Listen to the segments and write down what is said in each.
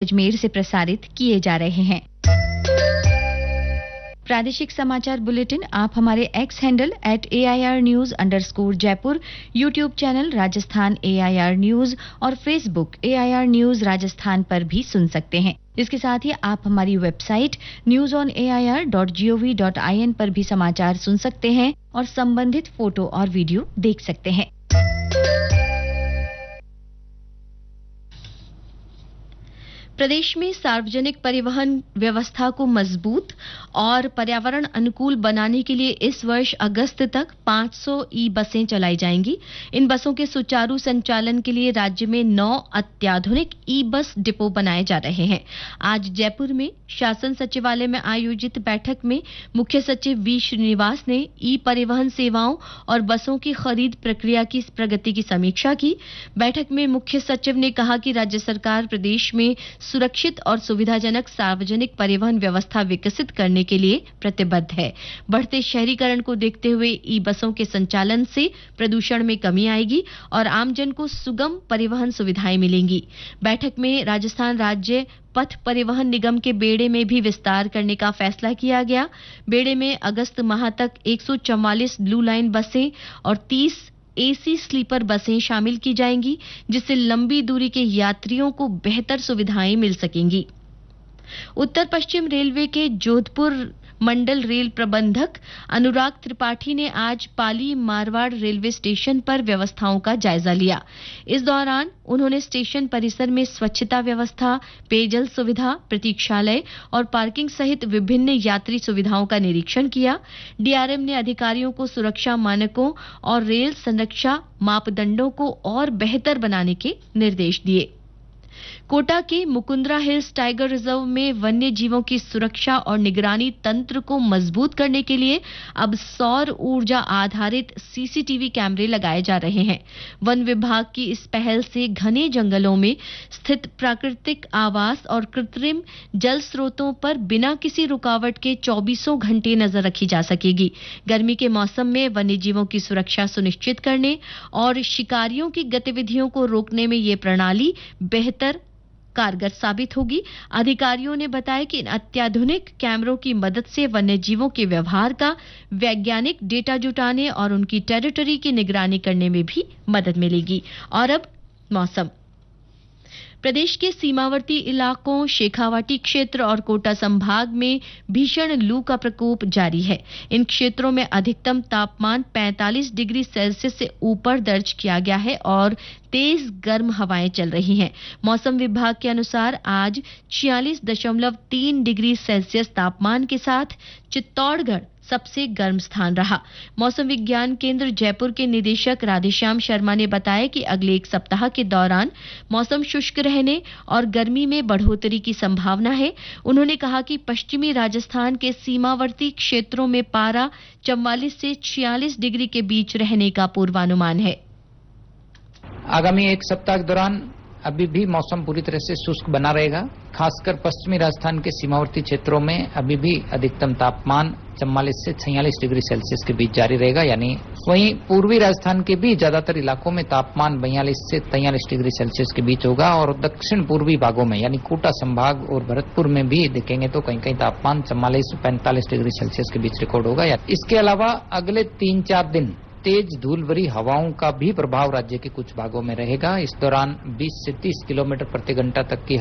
अजमेर से प्रसारित किए जा रहे हैं। प्रादेशिक समाचार बुलेटिन आप हमारे x handle @AIR_News_Jaipur, YouTube channel Rajasthan AIR news और फेसबुक AIR न्यूज राजस्थान पर भी सुन सकते हैं। इसके साथ ही आप हमारी वेबसाइट newsonair.gov.in पर भी समाचार सुन सकते हैं और संबंधित फोटो और वीडियो देख सकते हैं। प्रदेश में सार्वजनिक परिवहन व्यवस्था को मजबूत और पर्यावरण अनुकूल बनाने के लिए इस वर्ष अगस्त तक 500 ई बसें चलाई जाएंगी। इन बसों के सुचारू संचालन के लिए राज्य में 9 अत्याधुनिक ई बस डिपो बनाए जा रहे हैं। आज जयपुर में शासन सचिवालय में आयोजित बैठक में मुख्य सचिव वी श्रीनिवास ने ई परिवहन सेवाओं और बसों की खरीद प्रक्रिया की प्रगति की समीक्षा की। बैठक में मुख्य सचिव ने कहा कि राज्य सरकार प्रदेश में सुरक्षित और सुविधाजनक सार्वजनिक परिवहन व्यवस्था विकसित करने के लिए प्रतिबद्ध है। बढ़ते शहरीकरण को देखते हुए ई बसों के संचालन से प्रदूषण में कमी आएगी और आमजन को सुगम परिवहन सुविधाएं मिलेंगी। बैठक में राजस्थान राज्य पथ परिवहन निगम के बेड़े में भी विस्तार करने का फैसला किया गया। बेड़े में अगस्त माह तक 144 ब्लू लाइन बसें और 30 एसी स्लीपर बसें शामिल की जाएंगी, जिससे लंबी दूरी के यात्रियों को बेहतर सुविधाएं मिल सकेंगी। उत्तर पश्चिम रेलवे के जोधपुर मंडल रेल प्रबंधक अनुराग त्रिपाठी ने आज पाली मारवाड़ रेलवे स्टेशन पर व्यवस्थाओं का जायजा लिया। इस दौरान उन्होंने स्टेशन परिसर में स्वच्छता व्यवस्था, पेयजल सुविधा, प्रतीक्षालय और पार्किंग सहित विभिन्न यात्री सुविधाओं का निरीक्षण किया। डीआरएम ने अधिकारियों को सुरक्षा मानकों और रेल संरक्षा मापदंडों को और बेहतर बनाने के निर्देश दिए। कोटा के मुकुंदरा हिल्स टाइगर रिजर्व में वन्य जीवों की सुरक्षा और निगरानी तंत्र को मजबूत करने के लिए अब सौर ऊर्जा आधारित सीसीटीवी कैमरे लगाए जा रहे हैं। वन विभाग की इस पहल से घने जंगलों में स्थित प्राकृतिक आवास और कृत्रिम जल स्रोतों पर बिना किसी रुकावट के 24 घंटे नजर रखी जा सकेगी। गर्मी के मौसम में वन्य जीवों की सुरक्षा सुनिश्चित करने और शिकारियों की गतिविधियों को रोकने में ये प्रणाली बेहतर कारगर साबित होगी। अधिकारियों ने बताया कि इन अत्याधुनिक कैमरों की मदद से वन्यजीवों के व्यवहार का वैज्ञानिक डेटा जुटाने और उनकी टेरिटरी की निगरानी करने में भी मदद मिलेगी। और अब मौसम। प्रदेश के सीमावर्ती इलाकों, शेखावाटी क्षेत्र और कोटा संभाग में भीषण लू का प्रकोप जारी है। इन क्षेत्रों में अधिकतम तापमान 45 डिग्री सेल्सियस से ऊपर दर्ज किया गया है और तेज गर्म हवाएं चल रही हैं। मौसम विभाग के अनुसार आज 46.3 डिग्री सेल्सियस तापमान के साथ चित्तौड़गढ़ सबसे गर्म स्थान रहा। मौसम विज्ञान केंद्र जयपुर के निदेशक राधेश्याम शर्मा ने बताया कि अगले एक सप्ताह के दौरान मौसम शुष्क रहने और गर्मी में बढ़ोतरी की संभावना है। उन्होंने कहा कि पश्चिमी राजस्थान के सीमावर्ती क्षेत्रों में पारा 44 से 46 डिग्री के बीच रहने का पूर्वानुमान है। आगामी एक सप्ताह के दौरान अभी भी मौसम पूरी तरह से शुष्क बना रहेगा। खासकर पश्चिमी राजस्थान के सीमावर्ती क्षेत्रों में अभी भी अधिकतम तापमान 44 से 46 डिग्री सेल्सियस के बीच जारी रहेगा। यानी वहीं पूर्वी राजस्थान के भी ज्यादातर इलाकों में तापमान 42 से 43 डिग्री सेल्सियस के बीच होगा और दक्षिण पूर्वी भागों में यानी कोटा संभाग और भरतपुर में भी देखेंगे तो कहीं कहीं तापमान 44 से 45 डिग्री सेल्सियस के बीच रिकॉर्ड होगा। इसके अलावा अगले 3-4 दिन तेज धूल भरी हवाओं का भी प्रभाव राज्य के कुछ भागों में रहेगा। इस दौरान 20 से 30 किलोमीटर प्रति घंटा तक की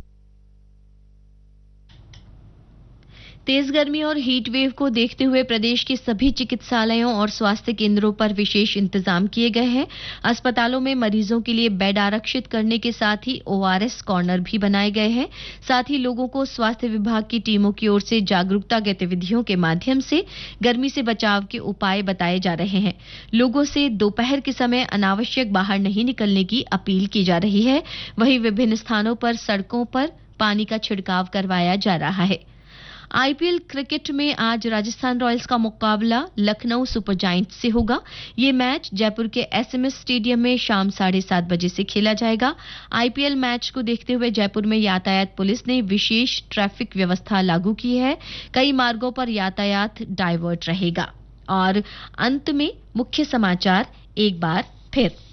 तेज गर्मी और हीट वेव को देखते हुए प्रदेश के सभी चिकित्सालयों और स्वास्थ्य केंद्रों पर विशेष इंतजाम किए गए हैं। अस्पतालों में मरीजों के लिए बेड आरक्षित करने के साथ ही ओआरएस कॉर्नर भी बनाए गए हैं। साथ ही लोगों को स्वास्थ्य विभाग की टीमों की ओर से जागरूकता गतिविधियों के माध्यम से गर्मी से बचाव के उपाय बताए जा रहे हैं। लोगों से दोपहर के समय अनावश्यक बाहर नहीं निकलने की अपील की जा रही है। वहीं विभिन्न स्थानों पर सड़कों पर पानी का छिड़काव करवाया जा रहा है। आईपीएल क्रिकेट में आज राजस्थान रॉयल्स का मुकाबला लखनऊ सुपर जायंट्स से होगा। ये मैच जयपुर के एसएमएस स्टेडियम में शाम 7:30 बजे से खेला जाएगा। आईपीएल मैच को देखते हुए जयपुर में यातायात पुलिस ने विशेष ट्रैफिक व्यवस्था लागू की है। कई मार्गों पर यातायात डायवर्ट रहेगा। और अंत में मुख्य समाचार एक बार फिर।